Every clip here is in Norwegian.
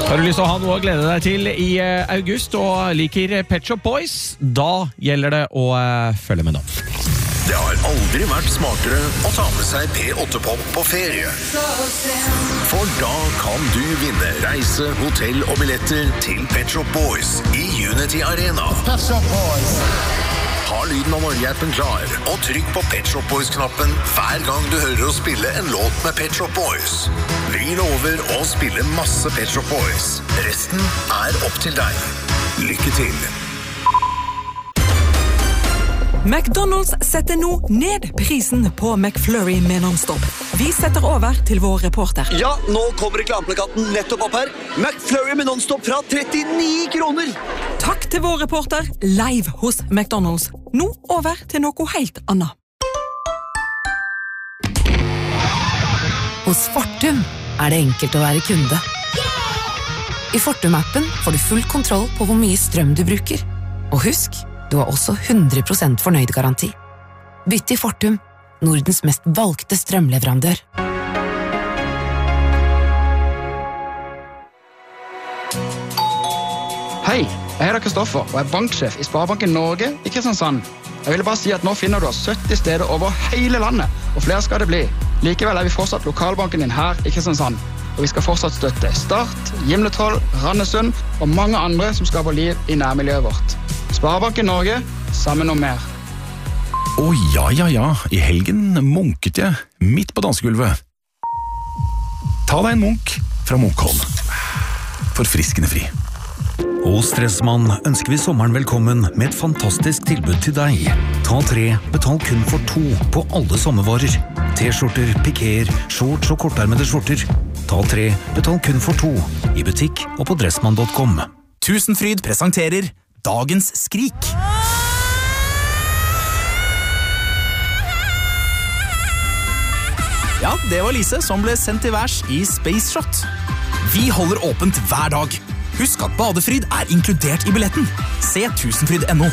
Har du lyst til å ha noe å glede deg til i august og liker Pet Shop Boys? Da gjelder det å følge med nå. Det har aldri vært smartere å ta med seg P8-pop på ferie. For da kan du vinne reise, hotell og billetter til Pet Shop Boys i Unity Arena. Pet Shop Boys. Ha lyden av Norge-appen klar, og trykk på Pet Shop Boys-knappen hver gang du hører å spille en låt med Pet Shop Boys. Vi lover å spille masse Pet Shop Boys. Resten er opp til deg. Lykke til! McDonald's setter nå ned prisen på McFlurry med non-stop. Vi setter over til vår reporter. Ja, nå kommer reklameplakaten nettopp opp her. McFlurry med non-stop fra 39 kroner. Takk til vår reporter live hos McDonald's. Nå over til noe helt annet. Hos Fortum er det enkelt å være kunde. I Fortum-appen får du full kontroll på hvor mye strøm du bruker. Og husk, du har også 100% fornøyd garanti. Bytt til Fortum, Nordens mest valgte strømleverandør. Hei, jeg heter Kristoffer og er banksjef i Sparebanken Norge i Kristiansand. Jeg ville bare si at nå finner du 70 steder over hele landet, og flere skal det bli. Likevel er vi fortsatt lokalbanken din her i Kristiansand, og vi skal fortsatt støtte Start, Gimletroll, Randesund og mange andre som skaper liv i nærmiljøet vårt. Sparebanken Norge, sammen om mer. Ja, i helgen munket jeg midt på dansegulvet. Ta deg en munk fra Munkholm. Forfriskende fri. Hos Stressmann ønsker vi sommeren velkommen med et fantastisk tilbud til deg. Ta 3, betal kun for 2 på alle sommervarer. T-skjorter, pikéer, shorts og kortarmede skjorter. Ta 3, betal kun for 2 i butikk og på dressmann.com. Tusenfryd presenterer Dagens skrik. Ja, det var Lise som ble sendt til værs i Space Shot. Vi holder åpent hver dag. Husk at badefryd er inkludert i billetten. Se tusenfryd.no.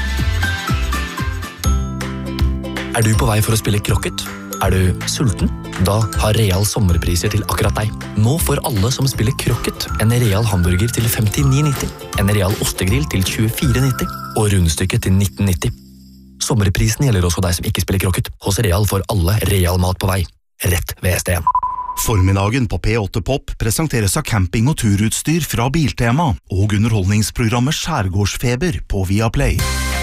Er du på vei for å spille krokket? Er du sulten? Da har Real sommerpriser til akkurat deg. Nå får alle som spiller krokket en Real hamburger til 59,90, en Real ostegrill til 24,90 og rundstykket til 19,90. Sommerprisen gjelder også deg som ikke spiller krokket. Hos Real får alle Real mat på vei. Rett ved STN. Formiddagen på P8 Pop presenteres av camping- og turutstyr fra Biltema og underholdningsprogrammet Skjærgårdsfeber på Viaplay.